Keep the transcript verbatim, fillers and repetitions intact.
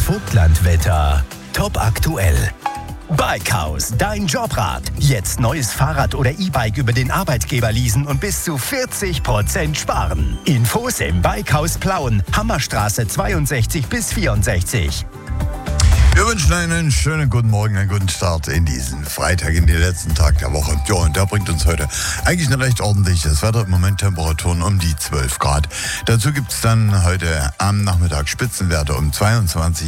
Vogtlandwetter. Top aktuell. Bikehaus, dein Jobrat. Jetzt neues Fahrrad oder E-Bike über den Arbeitgeber leasen und bis zu vierzig Prozent sparen. Infos im Bikehaus Plauen, Hammerstraße zweiundsechzig bis vierundsechzig. Wir wünschen einen schönen guten Morgen, einen guten Start in diesen Freitag, in den letzten Tag der Woche. Ja, und da bringt uns heute eigentlich ein recht ordentliches Wetter. Im Moment Temperaturen um die zwölf Grad. Dazu gibt es dann heute am Nachmittag Spitzenwerte um zweiundzwanzig